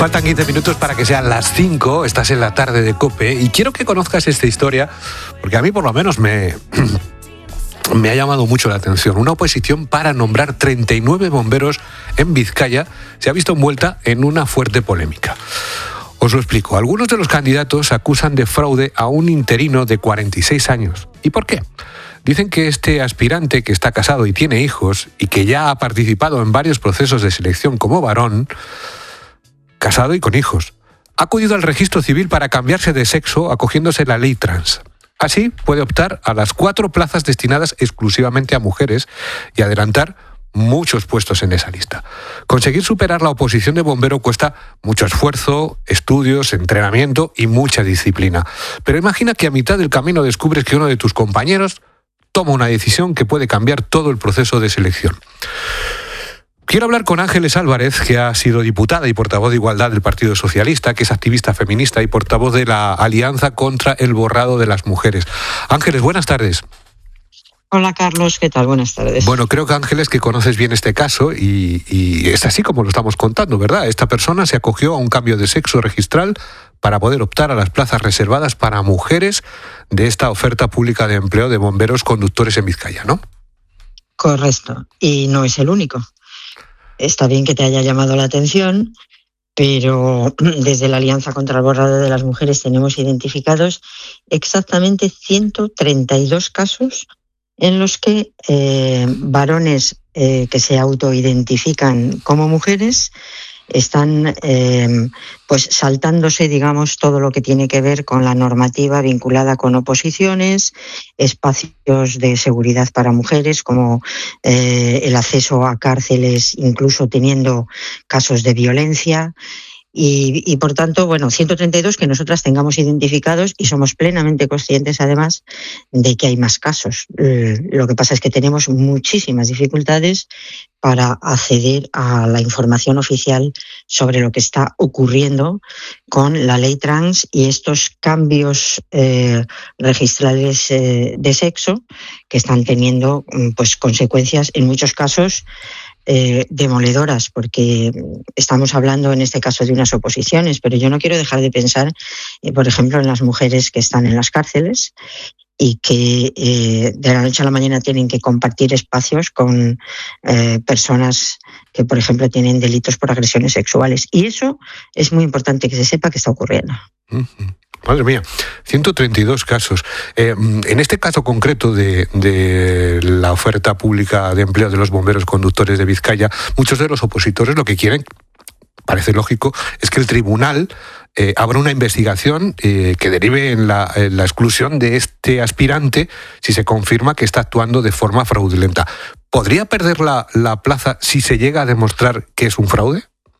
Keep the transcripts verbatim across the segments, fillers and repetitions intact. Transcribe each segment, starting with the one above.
Faltan quince minutos para que sean las cinco, estás en la tarde de COPE y quiero que conozcas esta historia porque a mí por lo menos me, me ha llamado mucho la atención. Una oposición para nombrar treinta y nueve bomberos en Vizcaya se ha visto envuelta en una fuerte polémica. Os lo explico. Algunos de los candidatos acusan de fraude a un interino de cuarenta y seis años. ¿Y por qué? Dicen que este aspirante, que está casado y tiene hijos y que ya ha participado en varios procesos de selección como varón, casado y con hijos, ha acudido al registro civil para cambiarse de sexo acogiéndose la ley trans. Así puede optar a las cuatro plazas destinadas exclusivamente a mujeres y adelantar muchos puestos en esa lista. Conseguir superar la oposición de bombero cuesta mucho esfuerzo, estudios, entrenamiento y mucha disciplina. Pero imagina que a mitad del camino descubres que uno de tus compañeros toma una decisión que puede cambiar todo el proceso de selección. Quiero hablar con Ángeles Álvarez, que ha sido diputada y portavoz de Igualdad del Partido Socialista, que es activista feminista y portavoz de la Alianza contra el Borrado de las Mujeres. Ángeles, buenas tardes. Hola Carlos, ¿qué tal? Buenas tardes. Bueno, creo que Ángeles que conoces bien este caso y, y es así como lo estamos contando, ¿verdad? Esta persona se acogió a un cambio de sexo registral para poder optar a las plazas reservadas para mujeres de esta oferta pública de empleo de bomberos conductores en Vizcaya, ¿no? Correcto, y no es el único. Está bien que te haya llamado la atención, pero desde la Alianza contra el Borrado de las Mujeres tenemos identificados exactamente ciento treinta y dos casos en los que eh, varones eh, que se autoidentifican como mujeres están eh, pues saltándose, digamos, todo lo que tiene que ver con la normativa vinculada con oposiciones, espacios de seguridad para mujeres, como eh, el acceso a cárceles, incluso teniendo casos de violencia. Y, y por tanto, bueno, ciento treinta y dos que nosotras tengamos identificados y somos plenamente conscientes además de que hay más casos. Eh, lo que pasa es que tenemos muchísimas dificultades para acceder a la información oficial sobre lo que está ocurriendo con la ley trans y estos cambios eh, registrales eh, de sexo que están teniendo pues consecuencias en muchos casos Eh, demoledoras, porque estamos hablando en este caso de unas oposiciones, pero yo no quiero dejar de pensar, eh, por ejemplo, en las mujeres que están en las cárceles y que eh, de la noche a la mañana tienen que compartir espacios con eh, personas que, por ejemplo, tienen delitos por agresiones sexuales. Y eso es muy importante que se sepa que está ocurriendo. Uh-huh. Madre mía, ciento treinta y dos casos. Eh, en este caso concreto de, de la oferta pública de empleo de los bomberos conductores de Vizcaya, muchos de los opositores lo que quieren, parece lógico, es que el tribunal eh, abra una investigación eh, que derive en la, en la exclusión de este aspirante si se confirma que está actuando de forma fraudulenta. ¿Podría perder la, la plaza si se llega a demostrar que es un fraude?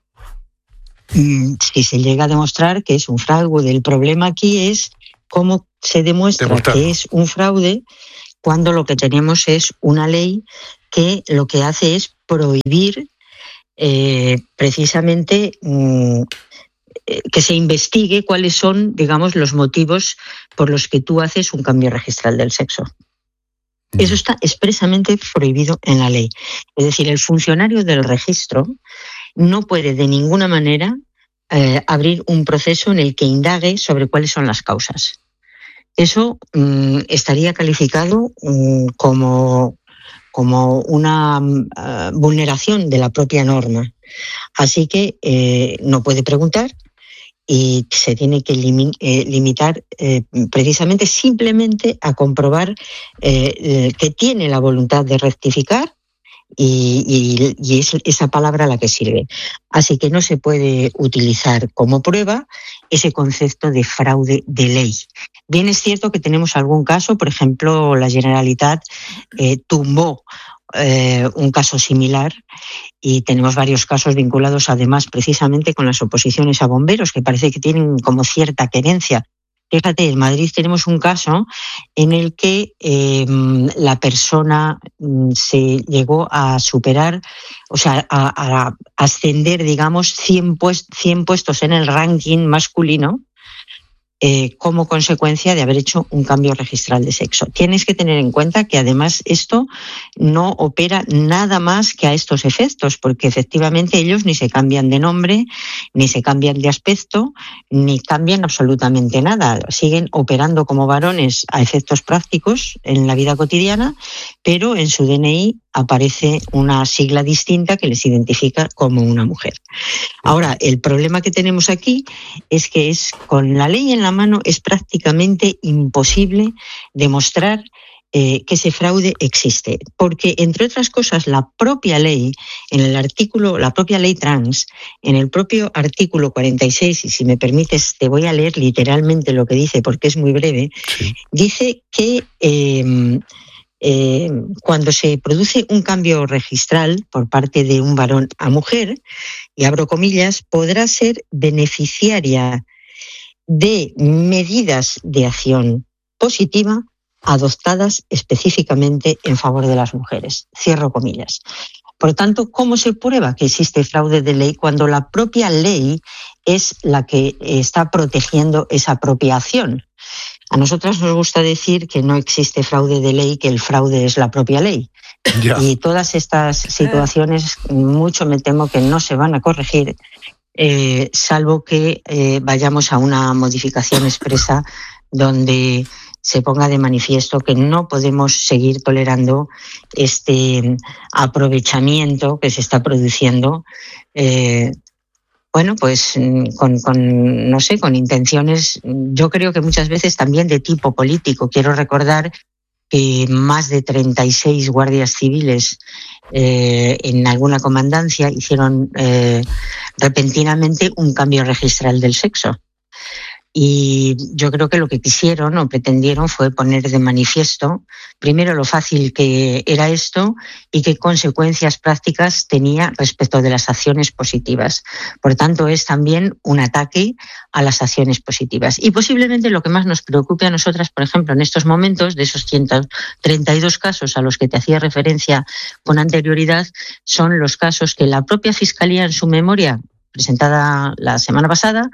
Si se llega a demostrar que es un fraude. El problema aquí es cómo se demuestra Demostrarlo. que es un fraude cuando lo que tenemos es una ley que lo que hace es prohibir eh, precisamente mm, que se investigue cuáles son, digamos, los motivos por los que tú haces un cambio registral del sexo. Eso está expresamente prohibido en la ley. Es decir, el funcionario del registro no puede de ninguna manera eh, abrir un proceso en el que indague sobre cuáles son las causas. Eso mm, estaría calificado mm, como, como una uh, vulneración de la propia norma. Así que eh, no puede preguntar y se tiene que limi- eh, limitar eh, precisamente simplemente a comprobar eh, que tiene la voluntad de rectificar y, y, y es esa palabra la que sirve. Así que no se puede utilizar como prueba ese concepto de fraude de ley. Bien es cierto que tenemos algún caso, por ejemplo, la Generalitat eh, tumbó eh, un caso similar y tenemos varios casos vinculados además precisamente con las oposiciones a bomberos que parece que tienen como cierta querencia. Fíjate, en Madrid tenemos un caso en el que eh, la persona se llegó a superar, o sea, a, a ascender, digamos, cien, pues, cien puestos en el ranking masculino Eh, como consecuencia de haber hecho un cambio registral de sexo. Tienes que tener en cuenta que además esto no opera nada más que a estos efectos, porque efectivamente ellos ni se cambian de nombre, ni se cambian de aspecto, ni cambian absolutamente nada. Siguen operando como varones a efectos prácticos en la vida cotidiana, pero en su D N I aparece una sigla distinta que les identifica como una mujer. Ahora, el problema que tenemos aquí es que es con la ley en la mano es prácticamente imposible demostrar eh, que ese fraude existe, porque entre otras cosas la propia ley, en el artículo, la propia ley trans, en el propio artículo cuarenta y seis, y si me permites te voy a leer literalmente lo que dice porque es muy breve, sí. Dice que eh, Eh, cuando se produce un cambio registral por parte de un varón a mujer, y abro comillas, podrá ser beneficiaria de medidas de acción positiva adoptadas específicamente en favor de las mujeres. Cierro comillas. Por tanto, ¿cómo se prueba que existe fraude de ley cuando la propia ley es la que está protegiendo esa propia acción? A nosotras nos gusta decir que no existe fraude de ley, que el fraude es la propia ley. Ya. Y todas estas situaciones, mucho me temo que no se van a corregir, eh, salvo que eh, vayamos a una modificación expresa donde se ponga de manifiesto que no podemos seguir tolerando este aprovechamiento que se está produciendo eh, Bueno, pues con, con, no sé, con intenciones, yo creo que muchas veces también de tipo político. Quiero recordar que más de treinta y seis guardias civiles eh, en alguna comandancia hicieron eh, repentinamente un cambio registral del sexo. Y yo creo que lo que quisieron o pretendieron fue poner de manifiesto, primero, lo fácil que era esto y qué consecuencias prácticas tenía respecto de las acciones positivas. Por tanto, es también un ataque a las acciones positivas. Y posiblemente lo que más nos preocupe a nosotras, por ejemplo, en estos momentos, de esos ciento treinta y dos casos a los que te hacía referencia con anterioridad, son los casos que la propia Fiscalía en su memoria presentada la semana pasada,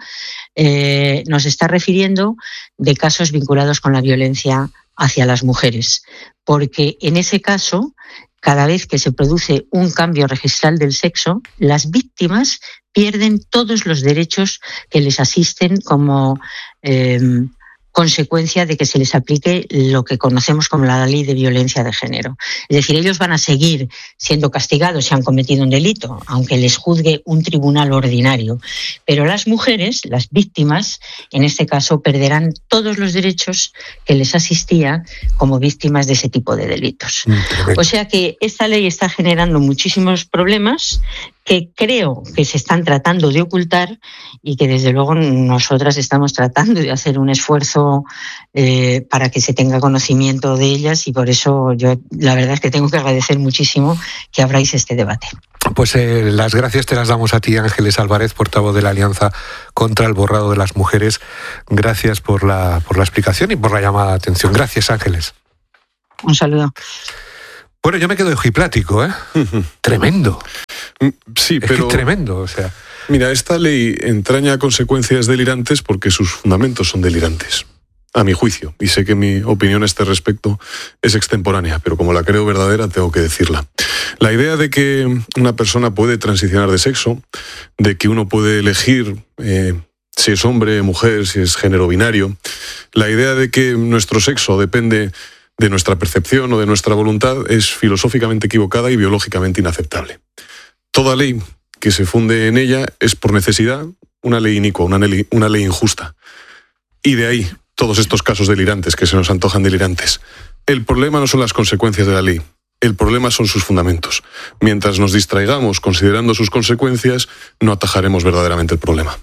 eh, nos está refiriendo de casos vinculados con la violencia hacia las mujeres. Porque en ese caso, cada vez que se produce un cambio registral del sexo, las víctimas pierden todos los derechos que les asisten como eh, consecuencia de que se les aplique lo que conocemos como la ley de violencia de género. Es decir, ellos van a seguir siendo castigados si han cometido un delito, aunque les juzgue un tribunal ordinario. Pero las mujeres, las víctimas, en este caso, perderán todos los derechos que les asistían como víctimas de ese tipo de delitos. O sea que esta ley está generando muchísimos problemas que creo que se están tratando de ocultar y que desde luego nosotras estamos tratando de hacer un esfuerzo eh, para que se tenga conocimiento de ellas, y por eso yo la verdad es que tengo que agradecer muchísimo que abráis este debate. Pues eh, las gracias te las damos a ti, Ángeles Álvarez, portavoz de la Alianza contra el Borrado de las Mujeres. Gracias por la, por la explicación y por la llamada de atención. Gracias, Ángeles. Un saludo. Bueno, yo me quedo ojiplático, ¿eh? Tremendo. Sí, es pero... que tremendo, o sea... Mira, esta ley entraña consecuencias delirantes porque sus fundamentos son delirantes, a mi juicio. Y sé que mi opinión a este respecto es extemporánea, pero como la creo verdadera, tengo que decirla. La idea de que una persona puede transicionar de sexo, de que uno puede elegir eh, si es hombre, mujer, si es género binario, la idea de que nuestro sexo depende de nuestra percepción o de nuestra voluntad es filosóficamente equivocada y biológicamente inaceptable. Toda ley que se funde en ella es por necesidad una ley inicua, una ley, una ley injusta. Y de ahí todos estos casos delirantes que se nos antojan delirantes. El problema no son las consecuencias de la ley, el problema son sus fundamentos. Mientras nos distraigamos considerando sus consecuencias, no atajaremos verdaderamente el problema.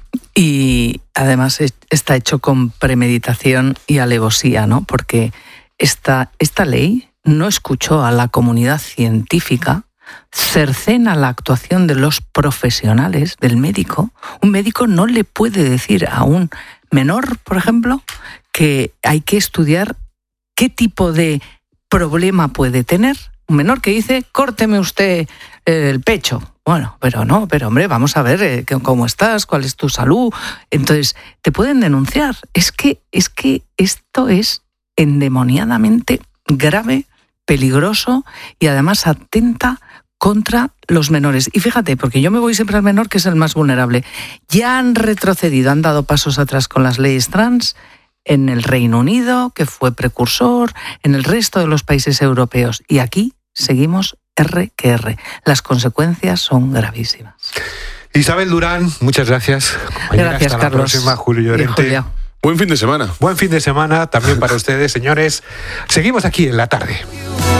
Y además está hecho con premeditación y alevosía, ¿no? Porque esta, esta ley no escuchó a la comunidad científica, cercena la actuación de los profesionales, del médico. Un médico no le puede decir a un menor, por ejemplo, que hay que estudiar qué tipo de problema puede tener. Un menor que dice, córteme usted el pecho, Bueno, pero no, pero hombre, vamos a ver eh, cómo estás, cuál es tu salud. Entonces, te pueden denunciar. Es que, es que esto es endemoniadamente grave, peligroso y además atenta contra los menores. Y fíjate, porque yo me voy siempre al menor, que es el más vulnerable. Ya han retrocedido, han dado pasos atrás con las leyes trans en el Reino Unido, que fue precursor, en el resto de los países europeos. Y aquí seguimos R que R. Las consecuencias son gravísimas. Isabel Durán, muchas gracias. Compañera, gracias, hasta Carlos. La próxima, Julio Llorente. Buen fin de semana. Buen fin de semana también para ustedes, señores. Seguimos aquí en la tarde.